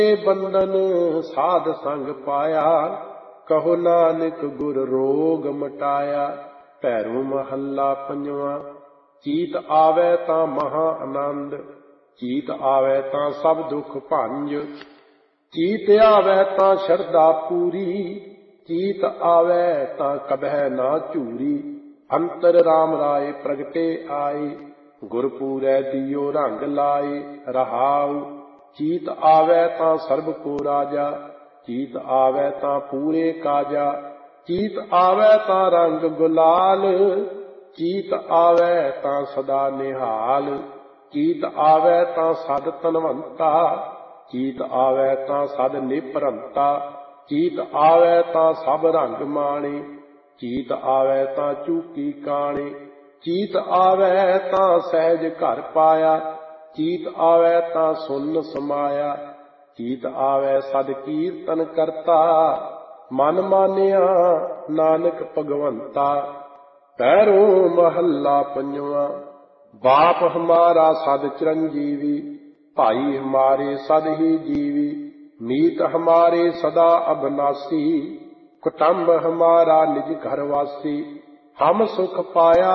ਬੰਧਨ ਸਾਧ ਸੰਗ ਪਾਇਆ, ਕਹੋ ਨਾਨਕ ਗੁਰ ਰੋਗ ਮਟਾਇਆ। ਭੈਰੋ ਮਹੱਲਾ ਪੰਜਵਾਂ। ਚੀਤ ਆਵੈ ਤਾਂ ਮਹਾ ਆਨੰਦ, ਚੀਤ ਆਵੈ ਤਾਂ ਸਭ ਦੁੱਖ ਭੰਜ। ਚੀਤ ਆਵੈ ਤਾਂ ਸ਼ਰਧਾ ਪੂਰੀ, ਚੀਤ ਆਵੈ ਤਾਂ ਕਬਹਿ ਨਾ ਝੂਰੀ। ਅੰਤਰ ਰਾਮ ਰਾਏ ਪ੍ਰਗਟੇ ਆਏ, ਗੁਰਪੂਰੈ ਦਿਓ ਰੰਗ ਲਾਏ। ਰਹਾਉ ਚੀਤ ਆਵੈ ਤਾਂ ਸਰਬ ਕੋ ਰਾਜਾ, ਚੀਤ ਆਵੈ ਤਾਂ ਪੂਰੇ ਕਾਜਾ। ਚੀਤ ਆਵੈ ਤਾਂ ਰੰਗ ਗੁਲਾਲ, ਚੀਤ ਆਵੈ ਤਾਂ ਸਦਾ ਨਿਹਾਲ। ਚੀਤ ਆਵੈ ਤਾਂ ਸਦ ਧਨਵੰਤਾ, ਚੀਤ ਆਵੈ ਤਾਂ ਸਦ ਨਿਪਰੰਤਾ। ਚੀਤ ਆਵੈ ਤਾਂ ਸਭ ਰੰਗ ਮਾਣੇ, ਚੀਤ ਆਵੈ ਤਾਂ ਚੂਕੀ ਕਾਣੇ। ਚੀਤ ਆਵੈ ਤਾਂ ਸਹਿਜ ਘਰ ਪਾਇਆ, ਚੀਤ ਆਵੈ ਤਾਂ ਸੁਨ ਸਮਾਇਆ। ਚੀਤ ਆਵੈ ਸਦ ਕੀਰਤਨ ਕਰਤਾ, ਮਨ ਮਾਨਿਆ ਨਾਨਕ ਭਗਵੰਤਾ। ਭੈਰੋ ਮਹੱਲਾ ਪੰਜਵਾਂ। ਬਾਪ ਹਮਾਰਾ ਸਦ ਚਰੰਜੀਵੀ, ਭਾਈ ਹਮਾਰੇ ਸਦ ਹੀ ਜੀਵੀ। ਮੀਤ ਹਮਾਰੇ ਸਦਾ ਅਬਨਾਸੀ, ਕੁਟੰਬ ਹਮਾਰਾ ਨਿਜ ਘਰ ਵਾਸੀ। ਹਮ ਸੁਖ ਪਾਇਆ